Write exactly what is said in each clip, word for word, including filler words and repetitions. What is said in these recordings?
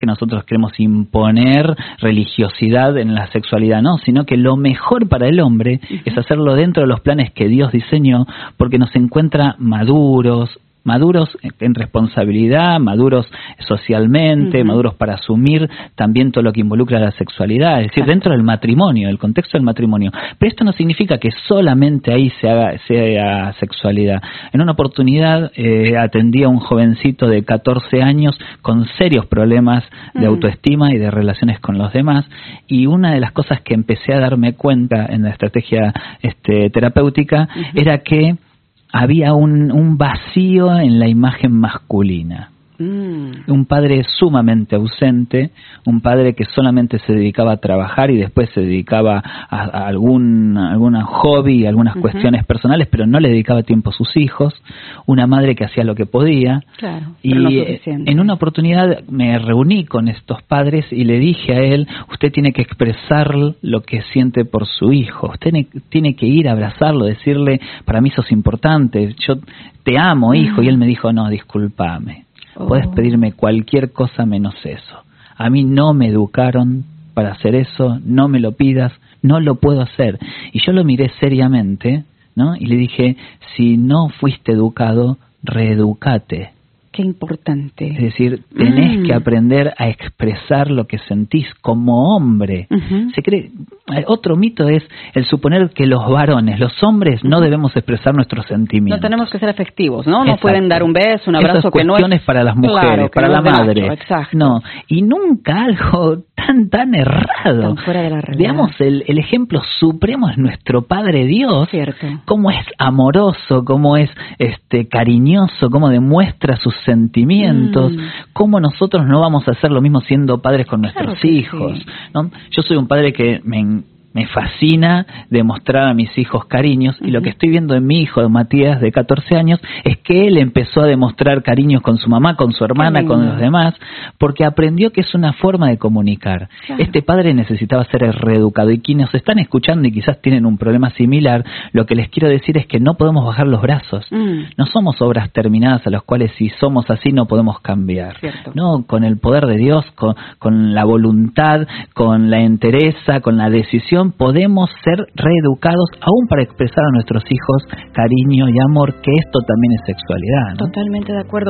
que nosotros queremos imponer religiosidad en la sexualidad, no, sino que lo mejor para el hombre uh-huh. es hacerlo dentro de los planes que Dios diseñó, porque nos encuentra maduros, maduros en responsabilidad, maduros socialmente, uh-huh. maduros para asumir también todo lo que involucra la sexualidad, es decir, dentro del matrimonio, el contexto del matrimonio. Pero esto no significa que solamente ahí se haga, sea sexualidad. En una oportunidad eh, atendí a un jovencito de catorce años con serios problemas de uh-huh. autoestima y de relaciones con los demás, y una de las cosas que empecé a darme cuenta en la estrategia este, terapéutica uh-huh. era que había un, un vacío en la imagen masculina. Mm. Un padre sumamente ausente, un padre que solamente se dedicaba a trabajar y después se dedicaba a, a algún alguna hobby, algunas uh-huh. cuestiones personales, pero no le dedicaba tiempo a sus hijos. Una madre que hacía lo que podía. Claro, y no en una oportunidad me reuní con estos padres y le dije a él: usted tiene que expresar lo que siente por su hijo. Usted ne- tiene que ir a abrazarlo, decirle: para mí sos importante, yo te amo, hijo. Uh-huh. Y él me dijo: no, discúlpame. Oh. Puedes pedirme cualquier cosa menos eso. A mí no me educaron para hacer eso, no me lo pidas, no lo puedo hacer. Y yo lo miré seriamente, ¿no? Y le dije: si no fuiste educado, reeducate. Qué importante. Es decir, tenés mm. que aprender a expresar lo que sentís como hombre. Uh-huh. Se cree, otro mito es el suponer que los varones, los hombres, uh-huh. no debemos expresar nuestros sentimientos. No tenemos que ser efectivos, ¿no? No pueden dar un beso, un abrazo. Esas que no es cuestiones para las mujeres, claro, para no la es de madre. macho, exacto. No, y nunca algo tan tan errado. Tan fuera de la realidad. Veamos, el, el ejemplo supremo es nuestro Padre Dios. Cierto. Cómo es amoroso, cómo es este cariñoso, cómo demuestra sus sentimientos, mm. cómo nosotros no vamos a hacer lo mismo siendo padres con nuestros claro hijos, sí. ¿no? Yo soy un padre que me Me fascina demostrar a mis hijos cariños, uh-huh. y lo que estoy viendo en mi hijo, Matías, de catorce años, es que él empezó a demostrar cariños con su mamá, con su hermana, con los demás, porque aprendió que es una forma de comunicar. Claro. Este padre necesitaba ser reeducado, y quienes nos están escuchando y quizás tienen un problema similar, lo que les quiero decir es que no podemos bajar los brazos. Mm. No somos obras terminadas a las cuales si somos así no podemos cambiar. Cierto. No, con el poder de Dios, con, con la voluntad, con la entereza, con la decisión, podemos ser reeducados aún para expresar a nuestros hijos cariño y amor, que esto también es sexualidad, ¿no? Totalmente de acuerdo.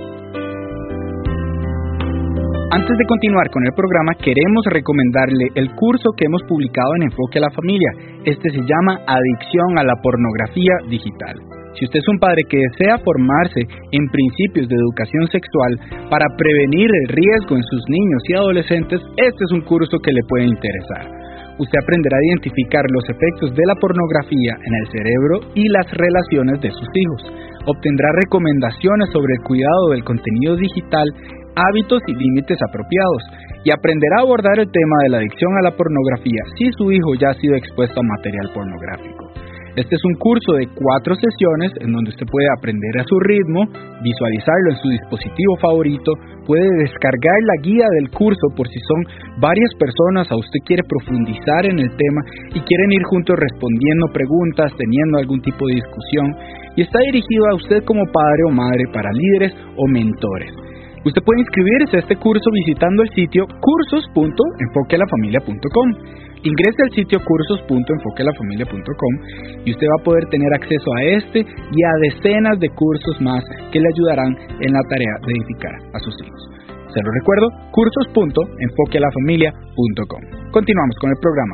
Antes de continuar con el programa, queremos recomendarle el curso que hemos publicado en Enfoque a la Familia. Este se llama Adicción a la Pornografía Digital. Si usted es un padre que desea formarse en principios de educación sexual para prevenir el riesgo en sus niños y adolescentes, este es un curso que le puede interesar. Usted aprenderá a identificar los efectos de la pornografía en el cerebro y las relaciones de sus hijos. Obtendrá recomendaciones sobre el cuidado del contenido digital, hábitos y límites apropiados, y aprenderá a abordar el tema de la adicción a la pornografía si su hijo ya ha sido expuesto a material pornográfico. Este es un curso de cuatro sesiones en donde usted puede aprender a su ritmo, visualizarlo en su dispositivo favorito, puede descargar la guía del curso por si son varias personas o usted quiere profundizar en el tema y quieren ir juntos respondiendo preguntas, teniendo algún tipo de discusión, y está dirigido a usted como padre o madre para líderes o mentores. Usted puede inscribirse a este curso visitando el sitio cursos punto enfoque a la familia punto com. Ingrese al sitio cursos punto enfoque a la familia punto com y usted va a poder tener acceso a este y a decenas de cursos más que le ayudarán en la tarea de edificar a sus hijos. Se lo recuerdo, cursos punto enfoque a la familia punto com. Continuamos con el programa.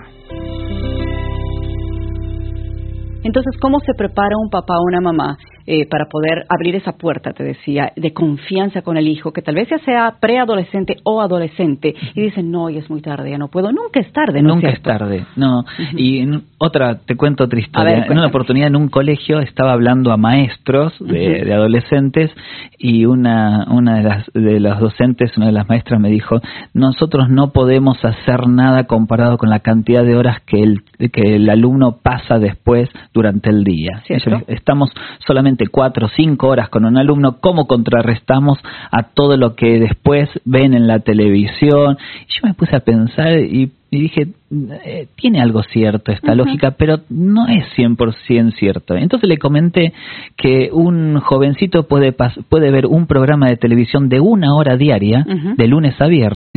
Entonces, ¿cómo se prepara un papá o una mamá eh, para poder abrir esa puerta, te decía, de confianza con el hijo, que tal vez ya sea preadolescente o adolescente, y dicen, no, ya es muy tarde, ya no puedo? Nunca es tarde, ¿no? Nunca es tarde, no. Uh-huh. Y en otra, te cuento otra historia. Ver, en una oportunidad en un colegio estaba hablando a maestros de, uh-huh. de adolescentes, y una una de las de las docentes, una de las maestras me dijo, nosotros no podemos hacer nada comparado con la cantidad de horas que el, que el alumno pasa después durante el día. ¿Cierto? Estamos solamente cuatro o cinco horas con un alumno, ¿cómo contrarrestamos a todo lo que después ven en la televisión? Y yo me puse a pensar y, y dije, eh, tiene algo cierto esta uh-huh. lógica, pero no es cien por ciento cierto. Entonces le comenté que un jovencito puede, pas- puede ver un programa de televisión de una hora diaria, uh-huh. de lunes a viernes,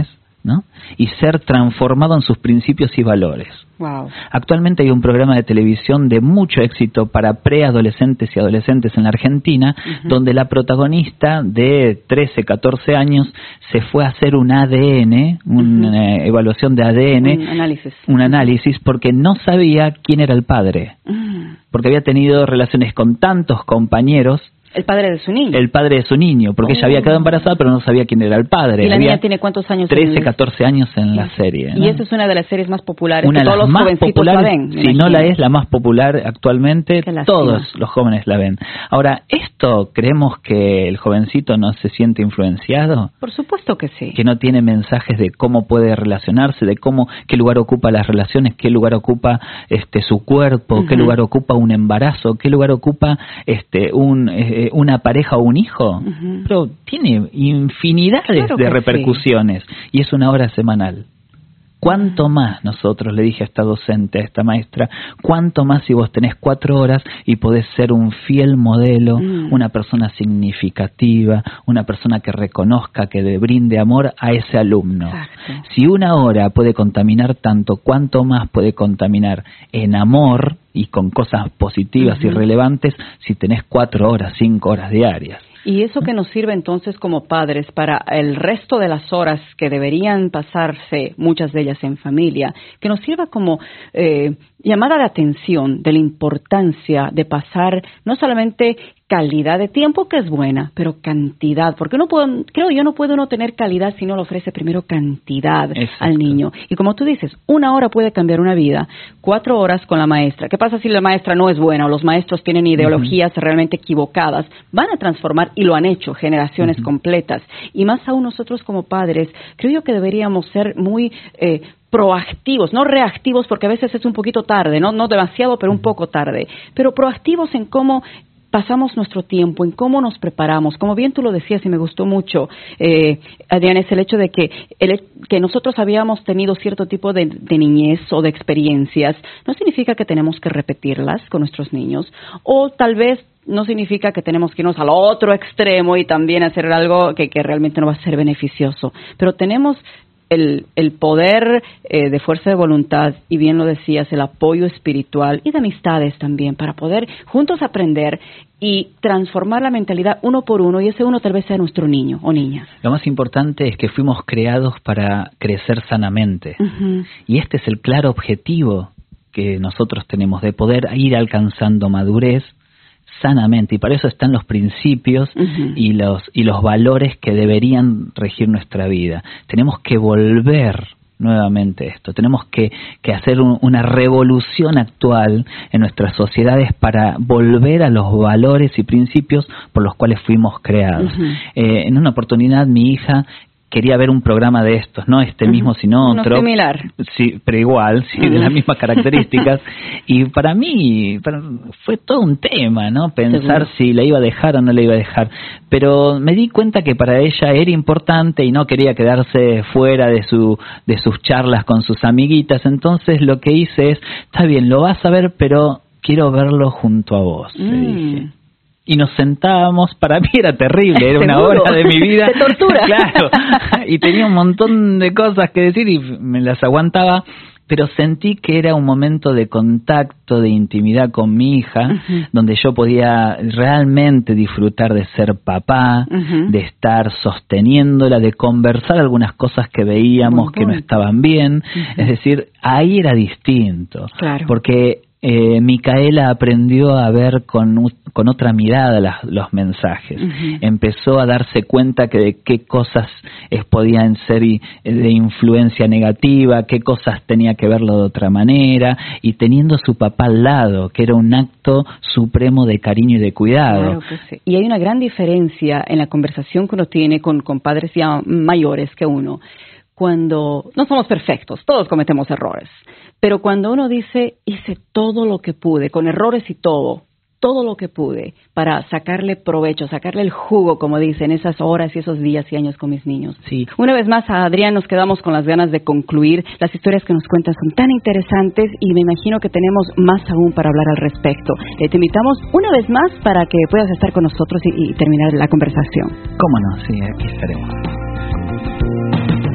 ¿no? Y ser transformado en sus principios y valores. Wow. Actualmente hay un programa de televisión de mucho éxito para preadolescentes y adolescentes en la Argentina, uh-huh. donde la protagonista de trece, catorce años se fue a hacer un A D N, una uh-huh. evaluación de A D N, un análisis, un análisis porque no sabía quién era el padre, uh-huh. porque había tenido relaciones con tantos compañeros. El padre de su niño. El padre de su niño, porque oh. ella había quedado embarazada, pero no sabía quién era el padre. ¿Y la había niña tiene cuántos años? trece, catorce años en la serie, ¿no? Y esa es una de las series más populares. Una que de todos las los más jovencitos populares, la ven. Si imagino. no la es la más popular actualmente, todos los jóvenes la ven. Ahora, ¿esto creemos que el jovencito no se siente influenciado? Por supuesto que sí. Que no tiene mensajes de cómo puede relacionarse, de cómo, qué lugar ocupa las relaciones, qué lugar ocupa este su cuerpo, uh-huh. qué lugar ocupa un embarazo, qué lugar ocupa este un eh, una pareja o un hijo. Uh-huh. Pero tiene infinidades claro de repercusiones sí. y es una hora semanal. ¿Cuánto más nosotros, le dije a esta docente, a esta maestra, cuánto más si vos tenés cuatro horas y podés ser un fiel modelo, mm. una persona significativa, una persona que reconozca, que le brinde amor a ese alumno? Exacto. Si una hora puede contaminar tanto, ¿cuánto más puede contaminar en amor y con cosas positivas uh-huh. y relevantes si tenés cuatro horas, cinco horas diarias? Y eso que nos sirve entonces como padres para el resto de las horas que deberían pasarse, muchas de ellas en familia, que nos sirva como eh, llamada de atención de la importancia de pasar no solamente calidad de tiempo, que es buena, pero cantidad, porque no puedo, creo yo no puede uno tener calidad si no le ofrece primero cantidad Exacto. al niño. Y como tú dices, una hora puede cambiar una vida, cuatro horas con la maestra. ¿Qué pasa si la maestra no es buena o los maestros tienen ideologías uh-huh. realmente equivocadas? Van a transformar, y lo han hecho, generaciones uh-huh. completas. Y más aún nosotros como padres, creo yo que deberíamos ser muy eh, proactivos, no reactivos, porque a veces es un poquito tarde, no, no demasiado, pero un poco tarde, pero proactivos en cómo pasamos nuestro tiempo, en cómo nos preparamos. Como bien tú lo decías y me gustó mucho, eh, Adriana, es el hecho de que, el, que nosotros habíamos tenido cierto tipo de, de niñez o de experiencias, no significa que tenemos que repetirlas con nuestros niños, o tal vez no significa que tenemos que irnos al otro extremo y también hacer algo que, que realmente no va a ser beneficioso, pero tenemos El, el poder eh, de fuerza de voluntad, y bien lo decías, el apoyo espiritual y de amistades también, para poder juntos aprender y transformar la mentalidad uno por uno, y ese uno tal vez sea nuestro niño o niña. Lo más importante es que fuimos creados para crecer sanamente, uh-huh. y este es el claro objetivo que nosotros tenemos, de poder ir alcanzando madurez sanamente, y para eso están los principios uh-huh. y los y los valores que deberían regir nuestra vida. Tenemos que volver nuevamente esto, tenemos que, que hacer un, una revolución actual en nuestras sociedades para volver a los valores y principios por los cuales fuimos creados. Uh-huh. Eh, en una oportunidad mi hija quería ver un programa de estos, no este uh-huh. mismo, sino Uno otro. similar. Sí, pero igual, sí, uh-huh. de las mismas características. Y para mí para, fue todo un tema, ¿no? Pensar Seguro. si la iba a dejar o no la iba a dejar. Pero me di cuenta que para ella era importante y no quería quedarse fuera de su de sus charlas con sus amiguitas. Entonces lo que hice es, está bien, lo vas a ver, pero quiero verlo junto a vos, mm. le dije. Y nos sentábamos, para mí era terrible, era una hora de mi vida. Te tortura. Claro, y tenía un montón de cosas que decir y me las aguantaba, pero sentí que era un momento de contacto, de intimidad con mi hija, uh-huh. donde yo podía realmente disfrutar de ser papá, uh-huh. de estar sosteniéndola, de conversar algunas cosas que veíamos que no estaban bien. Uh-huh. Es decir, ahí era distinto. Claro. Porque Eh, Micaela aprendió a ver con, con otra mirada las, los mensajes. Uh-huh. Empezó a darse cuenta que de qué cosas eh, podían ser y, eh, de influencia negativa, qué cosas tenía que verlo de otra manera, y teniendo a su papá al lado, que era un acto supremo de cariño y de cuidado. Claro que sí. Y hay una gran diferencia en la conversación que uno tiene con, con padres ya mayores que uno. Cuando no somos perfectos, todos cometemos errores, pero cuando uno dice, hice todo lo que pude, con errores y todo, todo lo que pude para sacarle provecho, sacarle el jugo, como dicen, esas horas y esos días y años con mis niños. Sí. Una vez más, a Adrián nos quedamos con las ganas de concluir. Las historias que nos cuentan son tan interesantes y me imagino que tenemos más aún para hablar al respecto. Eh, te invitamos una vez más para que puedas estar con nosotros y, y terminar la conversación. ¿Cómo no? Sí, aquí estaremos.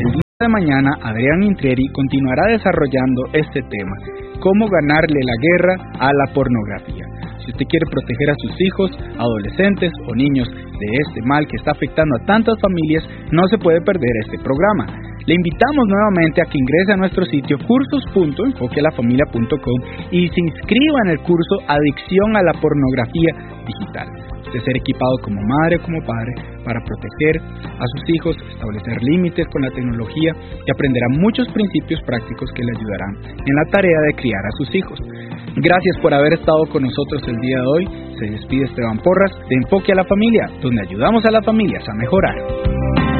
de mañana, Adrián Intrieri continuará desarrollando este tema, cómo ganarle la guerra a la pornografía. Si usted quiere proteger a sus hijos, adolescentes o niños de este mal que está afectando a tantas familias, no se puede perder este programa. Le invitamos nuevamente a que ingrese a nuestro sitio cursos punto enfoque a la familia punto com y se inscriba en el curso Adicción a la pornografía digital. De ser equipado como madre o como padre para proteger a sus hijos, establecer límites con la tecnología y aprenderá muchos principios prácticos que le ayudarán en la tarea de criar a sus hijos. Gracias por haber estado con nosotros el día de hoy. Se despide Esteban Porras de Enfoque a la Familia, donde ayudamos a las familias a mejorar.